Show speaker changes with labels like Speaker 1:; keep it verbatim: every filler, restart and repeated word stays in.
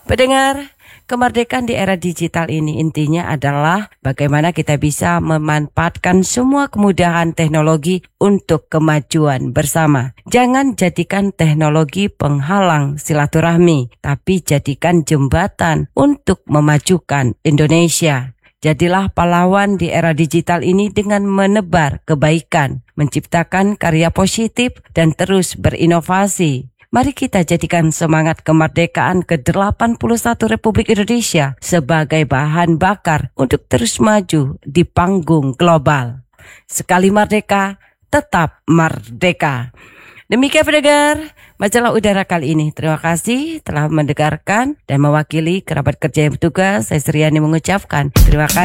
Speaker 1: Pendengar, kemerdekaan di era digital ini intinya adalah bagaimana kita bisa memanfaatkan semua kemudahan teknologi untuk kemajuan bersama. Jangan jadikan teknologi penghalang silaturahmi, tapi jadikan jembatan untuk memajukan Indonesia. Jadilah pahlawan di era digital ini dengan menebar kebaikan, menciptakan karya positif, dan terus berinovasi. Mari kita jadikan semangat kemerdekaan ke delapan puluh satu Republik Indonesia sebagai bahan bakar untuk terus maju di panggung global. Sekali merdeka, tetap merdeka. Demikian pendengar, majalah udara kali ini. Terima kasih telah mendengarkan dan mewakili kerabat kerja yang bertugas. Saya Sriani mengucapkan terima kasih.